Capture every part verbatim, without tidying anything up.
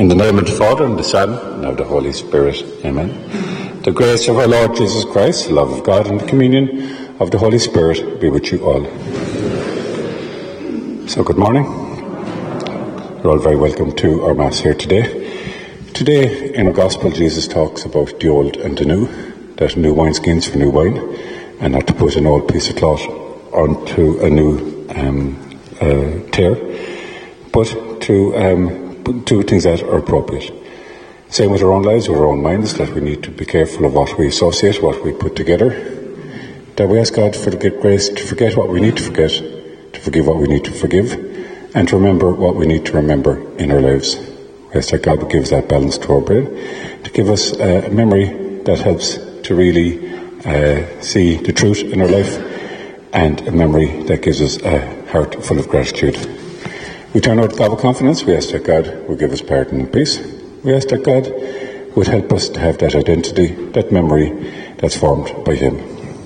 In the name of the Father, and the Son, and of the Holy Spirit. Amen. The grace of our Lord Jesus Christ, the love of God, and the communion of the Holy Spirit be with you all. So, good morning. You're all very welcome to our Mass here today. Today, in our Gospel, Jesus talks about the old and the new, that new wineskins for new wine, and not to put an old piece of cloth onto a new um, uh, tear, but to um, do things that are appropriate. Same with our own lives, with our own minds, that we need to be careful of what we associate, what we put together, that we ask God for the grace to forget what we need to forget, to forgive what we need to forgive, and to remember what we need to remember in our lives. We ask that God would give us that balance to our brain, to give us a memory that helps to really uh, see the truth in our life, and a memory that gives us a heart full of gratitude. We turn out to God with confidence. We ask that God would give us pardon and peace. We ask that God would help us to have that identity, that memory that's formed by Him.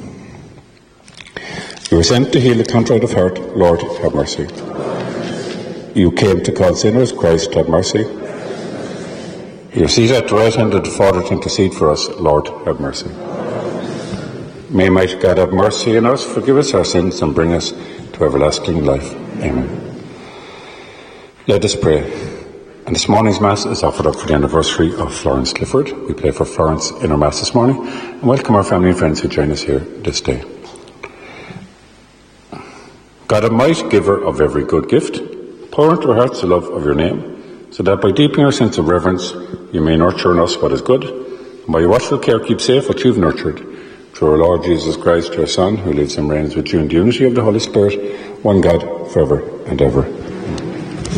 You were sent to heal the contrite of heart. Lord, have mercy. You came to call sinners. Christ, have mercy. You are seated at the right hand of the Father to intercede for us. Lord, have mercy. May mighty God have mercy on us, forgive us our sins, and bring us to everlasting life. Amen. Let us pray. And this morning's Mass is offered up for the anniversary of Florence Clifford. We pray for Florence in our Mass this morning, and welcome our family and friends who join us here this day. God Almighty, giver of every good gift, pour into our hearts the love of your name, so that by deepening our sense of reverence, you may nurture in us what is good, and by your watchful care keep safe what you've nurtured. Through our Lord Jesus Christ, your Son, who lives and reigns with you in the unity of the Holy Spirit, one God, forever and ever.